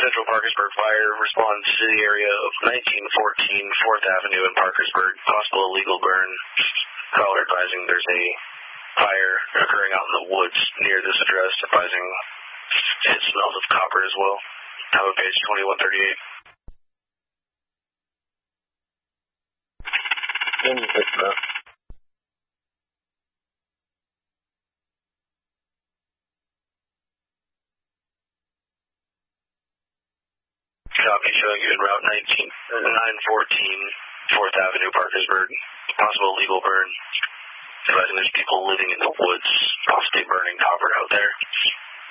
Central Parkersburg Fire responds to the area of 1914 4th Avenue in Parkersburg. Possible illegal burn. Caller advising there's a fire occurring out in the woods near this address, advising it smells of copper as well. Have a page 2138. Copy, showing you in route 914 4th Avenue, Parkersburg. Possible illegal burn. Advising there's people living in the woods, possibly burning copper out there.